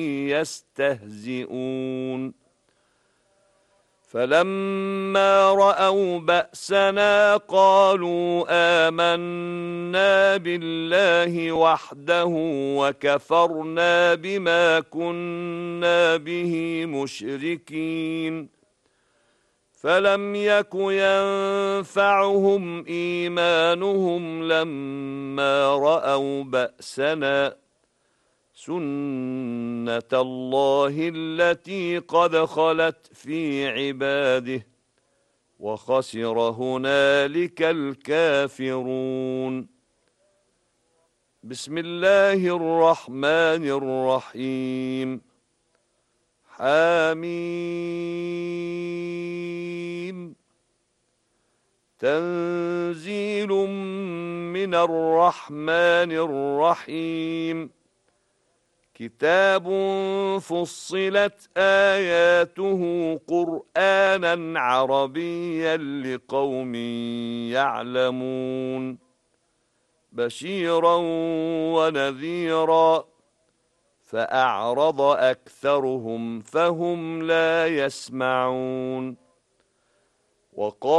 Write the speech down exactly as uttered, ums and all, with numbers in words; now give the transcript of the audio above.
يستهزئون فلما رأوا بأسنا قالوا آمنا بالله وحده وكفرنا بما كنا به مشركين فلم يك ينفعهم إيمانهم لما رأوا بأسنا سنة الله التي قد خلت في عباده وخسر هنالك الكافرون. بسم الله الرحمن الرحيم. حميم. تنزيل من الرحمن الرحيم. كتاب فصلت آياته قرآنا عربيا لقوم يعلمون بشيرا ونذيرا فأعرض أكثرهم فهم لا يسمعون. وقال